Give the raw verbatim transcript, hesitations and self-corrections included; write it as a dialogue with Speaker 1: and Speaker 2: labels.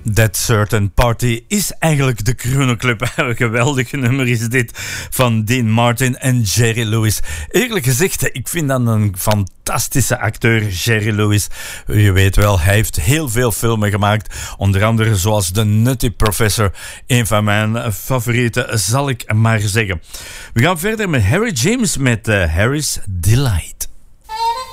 Speaker 1: That Certain Party is eigenlijk de Groene Club. Een geweldig nummer is dit van Dean Martin en Jerry Lewis. Eerlijk gezegd, ik vind dat een fantastische acteur, Jerry Lewis. Je weet wel, hij heeft heel veel filmen gemaakt. Onder andere zoals The Nutty Professor. Een van mijn favorieten, zal ik maar zeggen. We gaan verder met Harry James met uh, Harry's Delight.